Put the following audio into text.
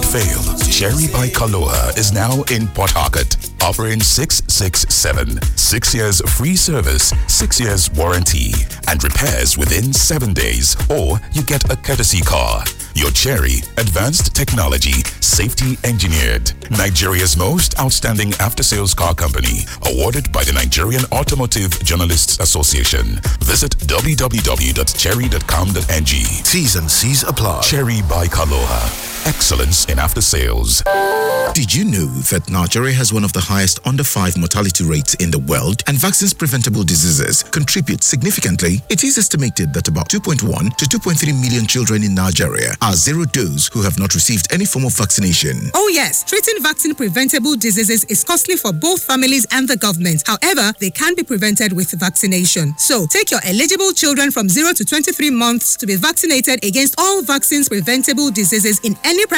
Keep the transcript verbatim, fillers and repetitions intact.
fail. Cherry by Kaloha is now in Port Harcourt, offering six six seven. Six years free service, six years warranty, and repairs within seven days, or you get a courtesy car. Your Cherry, advanced technology, safety engineered. Nigeria's most outstanding after-sales car company, awarded by the Nigerian Automotive Journalists Association. Visit w w w dot cherry dot com dot n g. T's and C's apply. Cherry by Kaloha. Excellence in after-sales. Did you know that Nigeria has one of the highest under five mortality rates in the world, and vaccines preventable diseases contribute significantly? It is estimated that about two point one to two point three million children in Nigeria are zero dose who have not received any form of vaccination. Oh yes, treating vaccine preventable diseases is costly for both families and the government. However, they can be prevented with vaccination. So, take your eligible children from zero to twenty-three months to be vaccinated against all vaccines preventable diseases in any